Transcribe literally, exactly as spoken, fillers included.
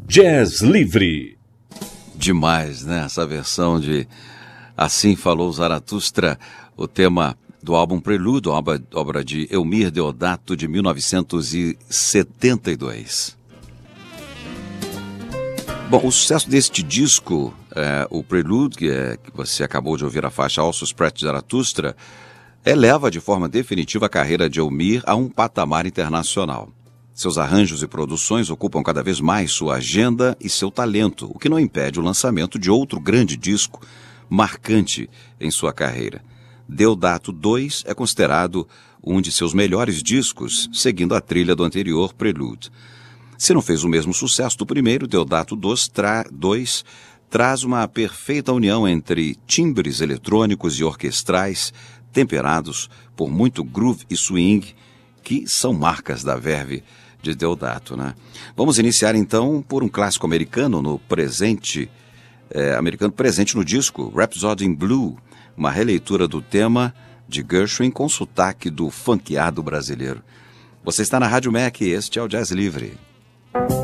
Jazz Livre. Demais, né? Essa versão de Assim Falou Zaratustra, o tema do álbum Prelude, obra, obra de Eumir Deodato, de mil novecentos e setenta e dois. Bom, o sucesso deste disco, é, o Prelude, que, é, que você acabou de ouvir a faixa Also Sprach Zaratustra, eleva de forma definitiva a carreira de Eumir a um patamar internacional. Seus arranjos e produções ocupam cada vez mais sua agenda e seu talento, o que não impede o lançamento de outro grande disco marcante em sua carreira. Deodato dois é considerado um de seus melhores discos, seguindo a trilha do anterior, Prelude. Se não fez o mesmo sucesso do primeiro, Deodato dois tra- traz uma perfeita união entre timbres eletrônicos e orquestrais, temperados por muito groove e swing, que são marcas da verve de Deodato, né? Vamos iniciar então por um clássico americano no presente, é, americano presente no disco, Rhapsody in Blue, uma releitura do tema de Gershwin com sotaque do funkeado brasileiro. Você está na Rádio Mac e este é o Jazz Livre.